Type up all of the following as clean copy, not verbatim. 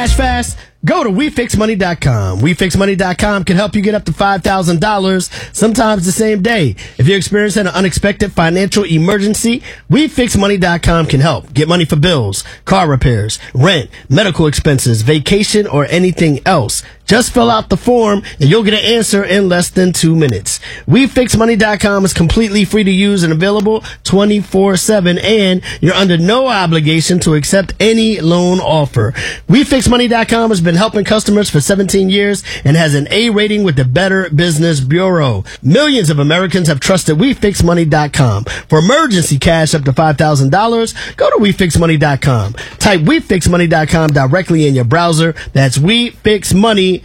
cash fast? Go to WeFixMoney.com. WeFixMoney.com can help you get up to $5,000, sometimes the same day. If you're experiencing an unexpected financial emergency, WeFixMoney.com can help. Get money for bills, car repairs, rent, medical expenses, vacation, or anything else. Just fill out the form and you'll get an answer in less than 2 minutes. WeFixMoney.com is completely free to use and available 24/7, and you're under no obligation to accept any loan offer. WeFixMoney.com has been helping customers for 17 years and has an A rating with the Better Business Bureau. Millions of Americans have trusted WeFixMoney.com. For emergency cash up to $5,000, go to WeFixMoney.com. Type WeFixMoney.com directly in your browser. That's WeFixMoney.com.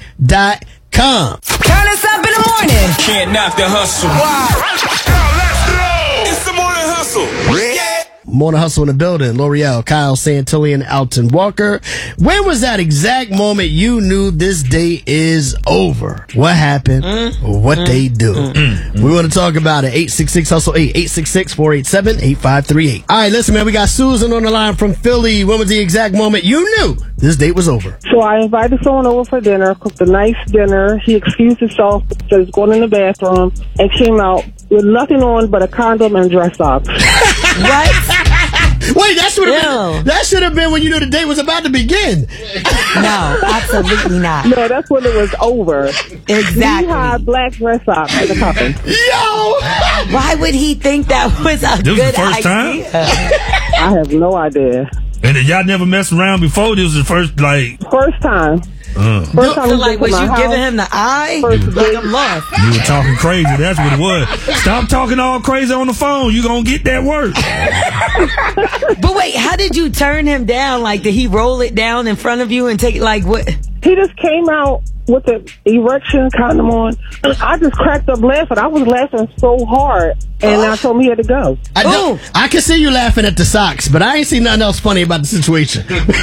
Turn us up in the morning. Can't knock the hustle. Wow. Let's go. It's the morning hustle. Yeah. Morning Hustle in the building. L'Oreal, Kyle Santillan, Alton Walker. When was that exact moment you knew this day is over? What happened? What they do? We want to talk about it. 866-HUSTLE-8. 866-487-8538. All right, listen, man. We got Susan on the line from Philly. When was the exact moment you knew this date was over? So I invited someone over for dinner, cooked a nice dinner. He excused himself, said he's going in the bathroom, and came out with nothing on but a condom and dress socks. What? Wait, that should have been when you knew the date was about to begin. No, absolutely not. No, that's when it was over. Exactly. He had black dress socks in the coffin. Yo! Why would he think that was a This was good the first idea? I have no idea. And then y'all never messed around before? This was the first, like... First time. First time So, we like, went was to you my giving house. him the eye? First Like, date. I'm lost. You were talking crazy. That's what it was. Stop talking all crazy on the phone. You gonna get that work. But wait, how did you turn him down? Like, did he roll it down in front of you and take it, like, what? He just came out with the erection condom on. I just cracked up laughing. I was laughing so hard. And I told him he had to go. I can see you laughing at the socks, but I ain't seen nothing else funny about the situation.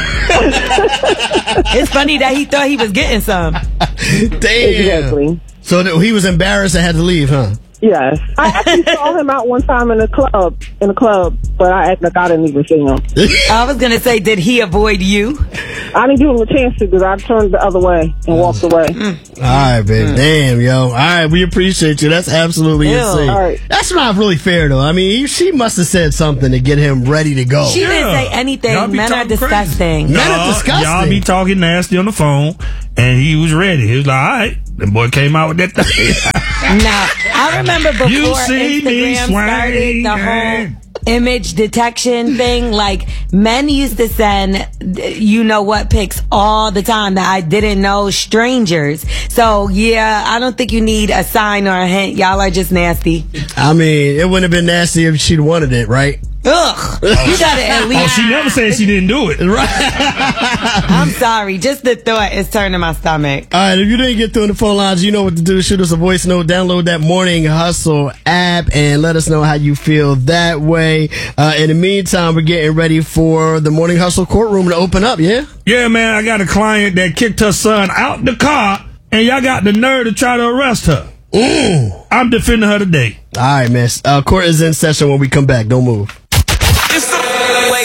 It's funny that he thought he was getting some. Damn. Exactly. So he was embarrassed and had to leave, huh? Yes. I actually saw him out one time in a club, but I act like I didn't even see him. I was going to say, did he avoid you? I didn't give him a chance to because I turned the other way and walked away. All right, baby. Damn, yo. All right, we appreciate you. That's absolutely Ew. insane. All right. That's not really fair, though. I mean, she must have said something to get him ready to go. She didn't say anything. Y'all be Men are talking disgusting. Men are disgusting. Y'all be talking nasty on the phone, and he was ready. He was like, all right. The boy came out with that thing. Now, I remember before You see me Instagram started the whole image detection thing, like, men used to send you know what pics all the time that I didn't know, strangers. So yeah, I don't think you need a sign or a hint. Y'all are just nasty. I mean, it wouldn't have been nasty if she'd wanted it, right? Ugh. You gotta at least. Oh, she never said she didn't do it. Right. I'm sorry. Just the thought is turning my stomach. All right, if you didn't get through in the phone lines, you know what to do. Shoot us a voice note, download that Morning Hustle app, and let us know how you feel that way. In the meantime, we're getting ready for the Morning Hustle courtroom to open up, yeah? Yeah, man, I got a client that kicked her son out the car, and y'all got the nerve to try to arrest her. I'm defending her today. All right, man. Court is in session when we come back. Don't move.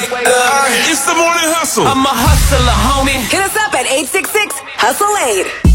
It's the morning hustle. I'm a hustler, homie. Hit us up at 866-HUSTLE-8.